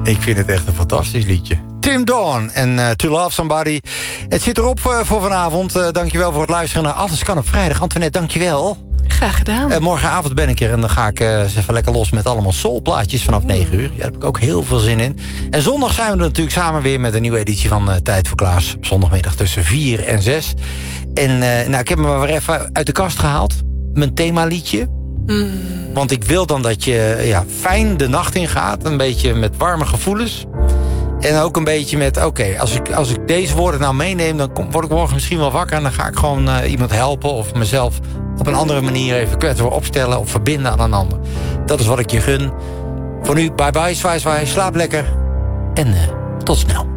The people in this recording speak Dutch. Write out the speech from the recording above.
Ik vind het echt een fantastisch liedje. Tim Dawn en To Love Somebody. Het zit erop voor vanavond. Dankjewel voor het luisteren naar Alles Kan op Vrijdag. Antoinette, dankjewel. Graag gedaan. Morgenavond ben ik er en dan ga ik eens even lekker los met allemaal soulplaatjes vanaf 9 uur. Ja, daar heb ik ook heel veel zin in. En zondag zijn we er natuurlijk samen weer met een nieuwe editie van Tijd voor Klaas. Zondagmiddag tussen 4 en 6. En ik heb me maar weer even uit de kast gehaald. Mijn themaliedje. Want ik wil dan dat je fijn de nacht ingaat. Een beetje met warme gevoelens. En ook een beetje met, als ik deze woorden nou meeneem... dan word ik morgen misschien wel wakker... en dan ga ik gewoon iemand helpen of mezelf op een andere manier even kwetsbaar opstellen... of verbinden aan een ander. Dat is wat ik je gun. Voor nu, bye bye, zwaai, zwaai, slaap lekker. En tot snel.